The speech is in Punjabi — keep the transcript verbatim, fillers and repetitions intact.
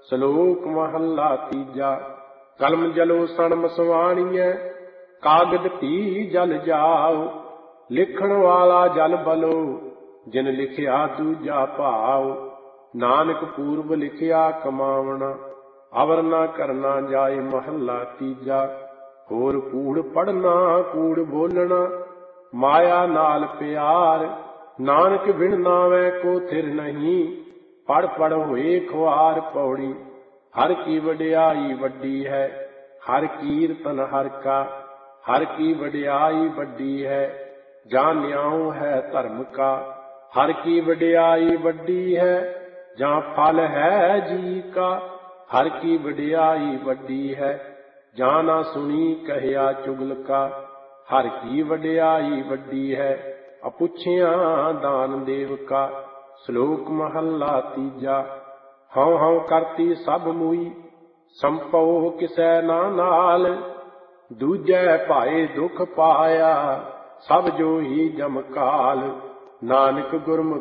ਸਲੋਕ ਮਹੱਲਾ ਤੀਜਾ। ਕਲਮ ਜਲੋ ਸਣ ਮਸਵਾਣੀਐ, ਕਾਗਦ ਭੀ ਜਲ ਜਾਉ। ਲਿਖਣ ਵਾਲਾ ਜਲ ਬਲੋ, ਜਿਨ ਲਿਖਿਆ ਦੂਜਾ ਭਾਉ। ਨਾਨਕ ਪੂਰਬ ਲਿਖਿਆ ਕਮਾਵਣਾ, ਅਵਰ ਨਾ ਕਰਨਾ ਜਾਏ ਮਹੱਲਾ ਤੀਜਾ। ਹੋਰ ਕੂੜ ਪੜਨਾ ਕੂੜ ਬੋਲਣਾ, ਮਾਇਆ ਨਾਲ ਪਿਆਰ। ਨਾਨਕ ਬਿਨ ਨਾਵੈ ਕੋ ਥਿਰ ਨਹੀਂ, ਪੜ ਪੜ ਹੋਏ ਖੁਆਰ। ਪੌੜੀ। ਹਰ ਕੀ ਵਡਿਆਈ ਵੱਡੀ ਹੈ, ਹਰ ਕੀਰਤਨ ਹਰ ਕਾ। ਹਰ ਕੀ ਵਡਿਆਈ ਵੱਡੀ ਹੈ, ਜਾਂ ਨਿਆਉ ਹੈ ਧਰਮ ਕਾ। ਹਰ ਕੀ ਵਡਿਆਈ ਵੱਡੀ ਹੈ, ਜਾਂ ਫਲ ਹੈ ਜੀ ਕਾ। ਹਰ ਕੀ ਵਡਿਆਈ ਵੱਡੀ ਹੈ, ਜਾਂ ਨਾ ਸੁਣੀ ਕਹਿਆ ਚੁਗਲ ਕਾ। ਹਰ ਕੀ ਵਡਿਆਈ ਵੱਡੀ ਹੈ, ਅਪੁੱਛਿਆ ਦਾਨ ਦੇਵ ਕਾ। ਸ਼ਲੋਕ ਮਹੱਲਾ ਤੀਜਾ। ਹਉ ਹਉ ਕਰਤੀ ਸਭ ਮੂਈ, ਸੰਭਉ ਕਿਸੈ ਨਾ ਨਾਲ। ਦੂਜੈ ਭਾਏ ਦੁਖ ਪਾਇਆ, ਸਭ ਜੋ ਹੀ ਜਮ ਕਾਲ। ਨਾਨਕ ਗੁਰਮੁਖ